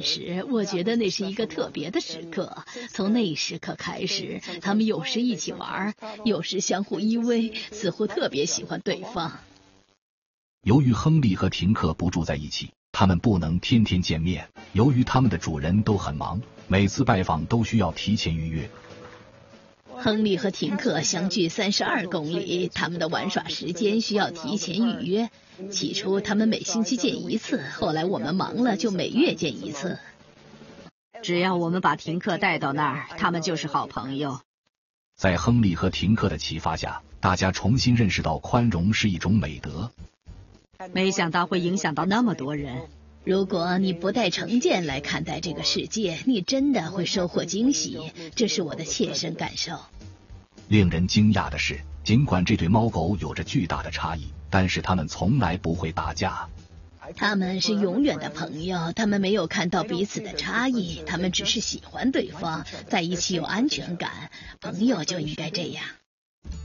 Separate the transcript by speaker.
Speaker 1: 见时，我觉得那是一个特别的时刻。从那时刻开始，他们有时一起玩，有时相互依偎，似乎特别喜欢对方。
Speaker 2: 由于亨利和廷克不住在一起，他们不能天天见面。由于他们的主人都很忙，每次拜访都需要提前预约。
Speaker 1: 亨利和廷克相距32公里，他们的玩耍时间需要提前预约。起初他们每星期见一次，后来我们忙了就每月见一次。
Speaker 3: 只要我们把廷克带到那儿，他们就是好朋友。
Speaker 2: 在亨利和廷克的启发下，大家重新认识到宽容是一种美德。
Speaker 3: 没想到会影响到那么多人。
Speaker 1: 如果你不带成见来看待这个世界，你真的会收获惊喜，这是我的切身感受。
Speaker 2: 令人惊讶的是，尽管这对猫狗有着巨大的差异，但是它们从来不会打架。
Speaker 1: 他们是永远的朋友，他们没有看到彼此的差异，他们只是喜欢对方，在一起有安全感。朋友就应该这样。